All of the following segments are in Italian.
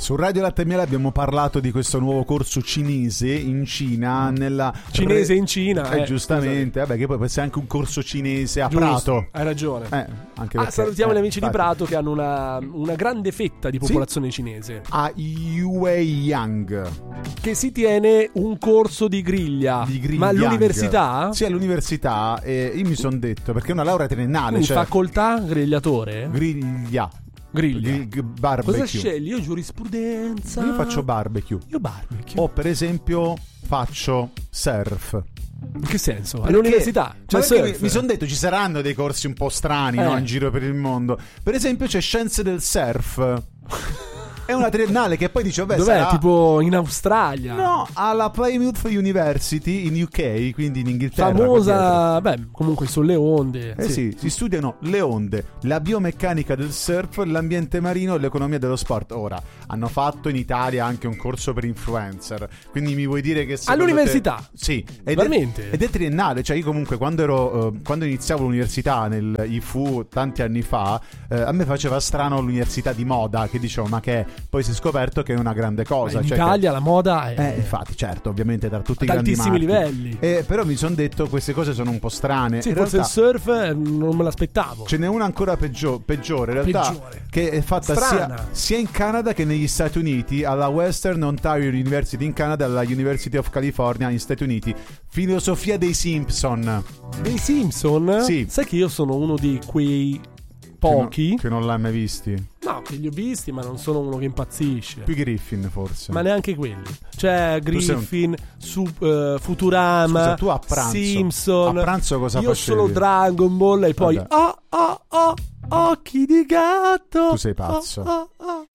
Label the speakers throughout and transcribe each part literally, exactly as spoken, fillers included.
Speaker 1: Su Radio Latte e Miele abbiamo parlato di questo nuovo corso cinese in Cina, nella
Speaker 2: cinese in Cina,
Speaker 1: eh,
Speaker 2: eh,
Speaker 1: giustamente, vabbè, che poi può essere anche un corso cinese a
Speaker 2: Giusto,
Speaker 1: Prato.
Speaker 2: hai ragione.
Speaker 1: Eh, anche
Speaker 2: ah,
Speaker 1: perché,
Speaker 2: salutiamo
Speaker 1: eh,
Speaker 2: gli amici
Speaker 1: infatti.
Speaker 2: di Prato che hanno una, una grande fetta di popolazione sì? cinese.
Speaker 1: A Yueyang,
Speaker 2: che si tiene un corso di griglia.
Speaker 1: Di griglia.
Speaker 2: Ma all'università?
Speaker 1: Sì, all'università. Eh, io mi sono detto, perché è una laurea triennale.
Speaker 2: In
Speaker 1: cioè...
Speaker 2: facoltà grigliatore?
Speaker 1: Griglia.
Speaker 2: Griglia.
Speaker 1: Grig- barbecue.
Speaker 2: Cosa scegli? Io giurisprudenza.
Speaker 1: Io faccio barbecue.
Speaker 2: Io barbecue.
Speaker 1: O per esempio faccio surf.
Speaker 2: In che senso?
Speaker 1: Perché?
Speaker 2: All'università? Cioè
Speaker 1: Cioè mi, mi sono detto ci saranno dei corsi un po' strani,
Speaker 2: eh.
Speaker 1: no, in giro per il mondo. Per esempio c'è scienze del surf. È una triennale che poi dice vabbè,
Speaker 2: dov'è?
Speaker 1: Sarà...
Speaker 2: tipo in Australia?
Speaker 1: No, alla Plymouth University in U K, quindi in Inghilterra.
Speaker 2: Famosa, beh, comunque sulle onde.
Speaker 1: Eh sì. sì, si studiano le onde, la biomeccanica del surf, l'ambiente marino e l'economia dello sport. Ora, hanno fatto in Italia anche un corso per influencer, quindi mi vuoi dire che
Speaker 2: all'università?
Speaker 1: Te... Sì, ed
Speaker 2: veramente?
Speaker 1: È, ed è triennale, cioè io comunque quando ero uh, quando iniziavo l'università nel I F U tanti anni fa, uh, a me faceva strano l'università di moda, che dicevo ma che è? Poi si è scoperto che è una grande cosa.
Speaker 2: In
Speaker 1: cioè
Speaker 2: Italia
Speaker 1: che...
Speaker 2: la moda è...
Speaker 1: Eh, infatti, certo, ovviamente tra tutti i grandi
Speaker 2: tantissimi
Speaker 1: marchi.
Speaker 2: livelli.
Speaker 1: Eh, però mi sono detto queste cose sono un po' strane.
Speaker 2: Sì,
Speaker 1: in
Speaker 2: forse
Speaker 1: realtà,
Speaker 2: il surf non me l'aspettavo.
Speaker 1: Ce n'è una ancora peggio, peggiore, in realtà,
Speaker 2: peggiore.
Speaker 1: Che è fatta sia, sia in Canada che negli Stati Uniti, alla Western Ontario University in Canada e alla University of California negli Stati Uniti. Filosofia dei Simpson.
Speaker 2: Dei Simpson?
Speaker 1: Sì.
Speaker 2: Sai che io sono uno di quei pochi
Speaker 1: che non, che non l'hai mai visti?
Speaker 2: No, che li ho visti, ma non sono uno che impazzisce.
Speaker 1: Più Griffin forse.
Speaker 2: Ma neanche quelli. Cioè Griffin, un... su, uh, Futurama.
Speaker 1: Scusa, tu a pranzo
Speaker 2: Simpson.
Speaker 1: A pranzo cosa
Speaker 2: io
Speaker 1: facevi?
Speaker 2: Io solo Dragon Ball e poi oh oh oh occhi di gatto.
Speaker 1: Tu sei pazzo.
Speaker 2: Oh, oh, oh.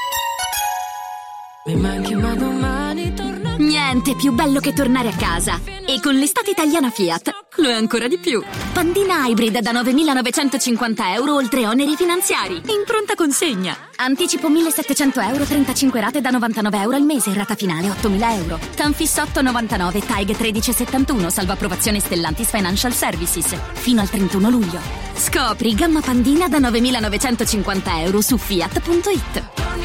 Speaker 3: Mi manchi ma domani torno.
Speaker 4: Niente più bello che tornare a casa. E con l'estate italiana Fiat lo è ancora di più. Pandina Hybrid da novemilanovecentocinquanta euro oltre oneri finanziari. In pronta consegna. Anticipo millesettecento euro, trentacinque rate da novantanove euro al mese. Rata finale ottomila euro. Tanfis otto novantanove, T A I G tredici settantuno. Salvo approvazione Stellantis Financial Services. Fino al trentuno luglio. Scopri gamma Pandina da novemilanovecentocinquanta euro su fiat punto it.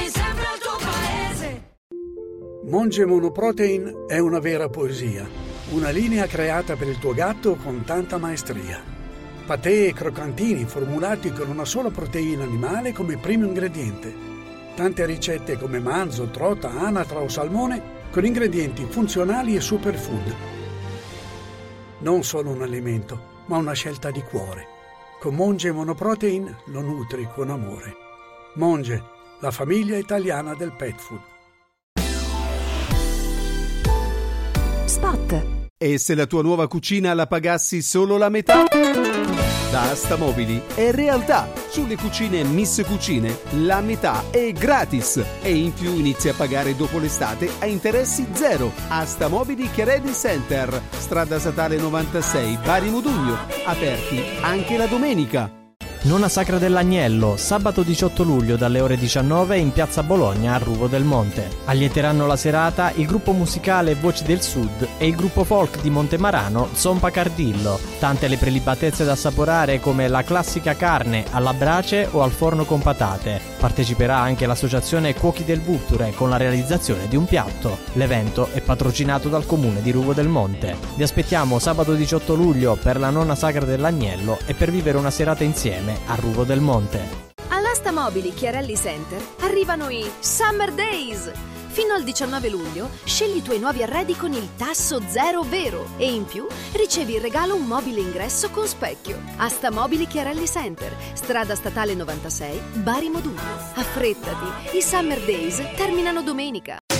Speaker 5: Monge Monoprotein è una vera poesia, una linea creata per il tuo gatto con tanta maestria. Patè e croccantini formulati con una sola proteina animale come primo ingrediente. Tante ricette come manzo, trota, anatra o salmone con ingredienti funzionali e superfood. Non solo un alimento, ma una scelta di cuore. Con Monge Monoprotein lo nutri con amore. Monge, la famiglia italiana del pet food.
Speaker 4: Spot.
Speaker 6: E se la tua nuova cucina la pagassi solo la metà? Da Astamobili è realtà. Sulle cucine Miss Cucine la metà è gratis e in più inizi a pagare dopo l'estate a interessi zero. Astamobili Chiaredi Center, strada statale novantasei, Bari Modugno, aperti anche la domenica.
Speaker 7: Nona Sacra dell'Agnello, sabato diciotto luglio dalle ore diciannove in piazza Bologna a Ruvo del Monte. Allieteranno la serata il gruppo musicale Voci del Sud e il gruppo folk di Montemarano Zompa Cardillo. Tante le prelibatezze da assaporare come la classica carne alla brace o al forno con patate. Parteciperà anche l'associazione Cuochi del Vulture con la realizzazione di un piatto. L'evento è patrocinato dal comune di Ruvo del Monte. Vi aspettiamo sabato diciotto luglio per la Nona Sacra dell'Agnello e per vivere una serata insieme a Ruvo del Monte.
Speaker 8: All'Asta Mobili Chiarelli Center arrivano i Summer Days. Fino al diciannove luglio scegli i tuoi nuovi arredi con il tasso zero vero e in più ricevi in regalo un mobile ingresso con specchio. Asta Mobili Chiarelli Center, strada statale novantasei, Bari Modugno. Affrettati, i Summer Days terminano domenica.